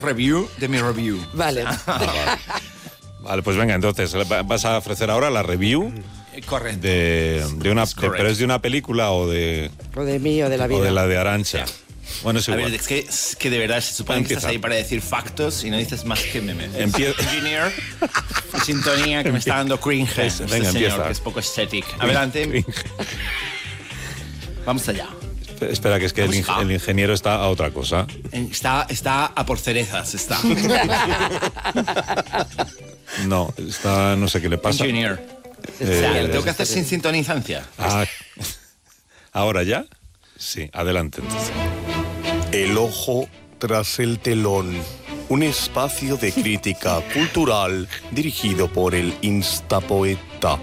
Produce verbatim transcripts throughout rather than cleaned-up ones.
Review de mi review. Vale. Ah, vale. Vale, pues venga, entonces, vas a ofrecer ahora la review Correcto. de, de una, de, pero es de una película o de, O de mí o de la vida. o de la de Arantxa. Sí. Bueno, es A igual. ver, es que, es que de verdad se supone que estás ahí para decir factos y no dices más que memes. Empie- Engineer, sintonía que me está dando cringe. Este Venga, señor, empieza. que es poco estético. Adelante. Vamos allá. Espera, que es que el, ing- el ingeniero está a otra cosa. Está, está a por cerezas, está. No, está, no sé qué le pasa. Engineer. Eh, O sea, lo tengo que hacer sin sintonizancia. Ah, ¿ahora ya? Sí, adelante entonces. El ojo tras el telón. Un espacio de crítica cultural dirigido por el Instapoeta.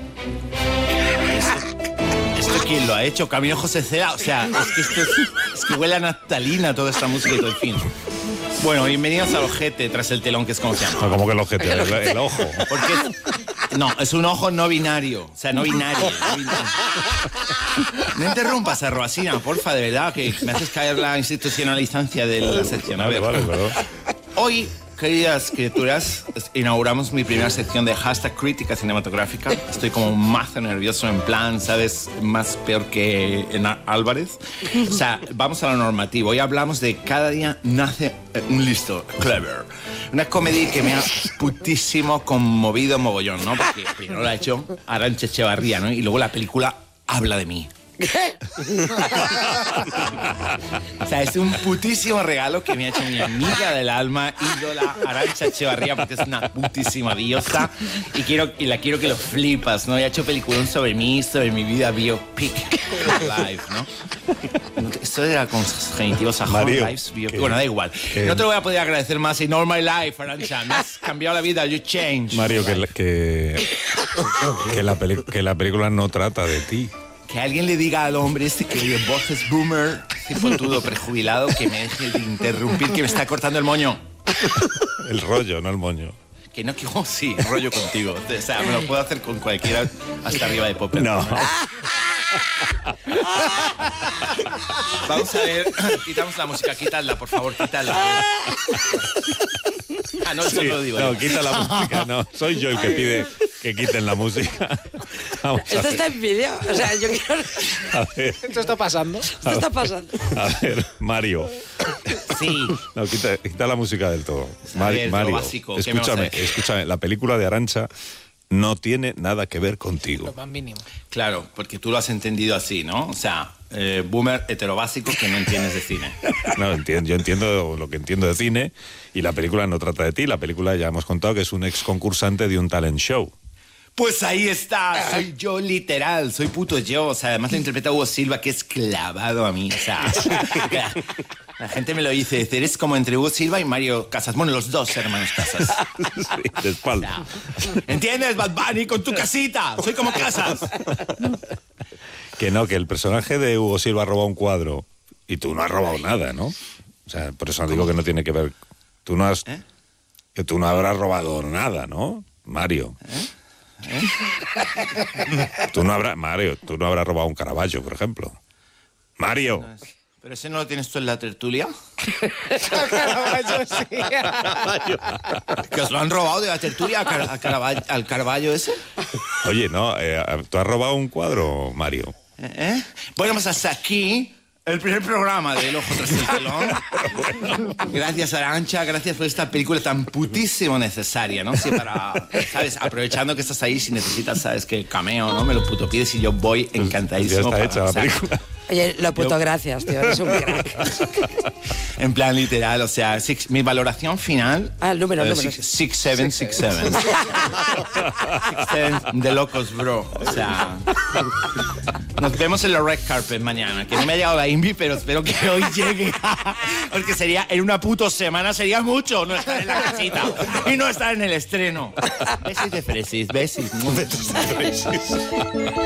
¿Esto quién lo ha hecho? Camilo José Cela. O sea, es que esto es, es que huele a naftalina toda esta música y todo el fin. Bueno, bienvenidos al ojete tras el telón, que es como se llama. No, como que el ojete, el, el ojo. Porque es, no, es un ojo no binario. O sea, no binario. No, binario. No interrumpas a Roasina, porfa, de verdad, que me haces caer la institucionalizancia de la sección. A Vale, ver. vale, perdón. Hoy, queridas criaturas, inauguramos mi primera sección de hashtag crítica cinematográfica. Estoy como mazo nervioso, en plan, ¿sabes? Más peor que en Álvarez. O sea, vamos a lo normativo. Hoy hablamos de Cada día nace un listo, Clever. Una comedia que me ha putísimo conmovido mogollón, ¿no? Porque primero la ha hecho Arantxa Echevarría, ¿no? Y luego la película habla de mí. O sea, es un putísimo regalo que me ha hecho mi amiga del alma, ídola Arantxa Echevarría, porque es una putísima diosa y quiero y la quiero que lo flipas, ¿no? Y ha hecho peliculón sobre mí, sobre mi vida, biopic live, ¿no? Esto era con genitivos a Mario, Home Lives, biopic. que- Bueno, da igual. que- No te lo voy a poder agradecer más. In all my life, Arantxa, me has cambiado la vida, you change. Mario, que, la- que, que, la peli- que la película no trata de ti. Que alguien le diga al hombre este que oye voces boomer, cipotudo, prejubilado, que me deje de interrumpir, que me está cortando el moño. El rollo, no el moño. Que no, que oh, sí, rollo contigo. O sea, me lo puedo hacer con cualquiera hasta arriba de Popper. No. Vamos a ver, quitamos la música, quítala, por favor, quítala. Ah, no, eso Sí, no lo digo no, yo. quita la música, no. Soy yo el que pide que quiten la música. Vamos a Esto ver. está en vídeo. O sea, yo quiero... A ver, Esto está pasando. Esto está pasando. a ver, Mario. Sí. No, quita, quita la música del todo. A ver, lo Mario, básico, ¿qué me vas a escúchame, decir? escúchame. La película de Arantxa no tiene nada que ver contigo. Lo más mínimo. Claro, porque tú lo has entendido así, ¿no? O sea, eh, boomer heterobásico que no entiendes de cine. No, entiendo, yo entiendo lo que entiendo de cine y la película no trata de ti. La película ya hemos contado que es un ex concursante de un talent show. Pues ahí está, soy yo literal, soy puto yo. O sea, además lo interpreta Hugo Silva, que es clavado a mí. O sea, la, la gente me lo dice, eres como entre Hugo Silva y Mario Casas. Bueno, los dos hermanos Casas. Sí, de espalda. ¿Entiendes, Bad Bunny, con tu casita? Soy como Casas. Que no, que el personaje de Hugo Silva ha robado un cuadro y tú no has robado nada, ¿no? O sea, por eso digo que no tiene que ver. Tú no has. ¿Eh? Que tú no habrás robado nada, ¿no? Mario. Tú no habrás. Mario, tú no habrás robado un Caravaggio, por ejemplo. Mario. ¿Pero ese no lo tienes tú en la tertulia? ¿Que os lo han robado de la tertulia a Car- a Caravaggio- al Caravaggio ese? Oye, no, eh, ¿tú has robado un cuadro, Mario? ¿Eh? Bueno, pues hasta aquí el primer programa de El Ojo tras el telón. Gracias, Arantxa, gracias por esta película tan putísimo necesaria, ¿no? Sí, para, ¿sabes? Aprovechando que estás ahí, si necesitas, ¿sabes? Que cameo, ¿no? Me lo puto pides y yo voy encantadísimo. Ya está para- hecha la o sea, película. Oye, lo puto gracias, tío. Eres un crack. En plan literal, o sea, six- mi valoración final... Ah, el número, el eh, número. six, six, seven, six, seven. Six, seven de locos, bro. O sea... Nos vemos en la red carpet mañana. Que no me ha llegado la Invi, pero espero que hoy llegue. Porque sería, en una puto semana sería mucho no estar en la casita y no estar en el estreno. Besis de fresis, besis.